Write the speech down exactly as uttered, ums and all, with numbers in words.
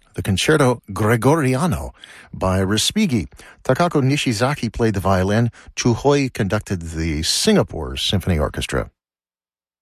the Concerto Gregoriano by Respighi. Takako Nishizaki played the violin. Chuhoi conducted the Singapore Symphony Orchestra.